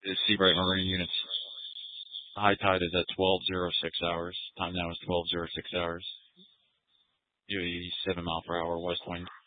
The Seabright Marine units. High tide is at 12:06 hours. Time now is 12:06 hours. 7 mile per hour west wind.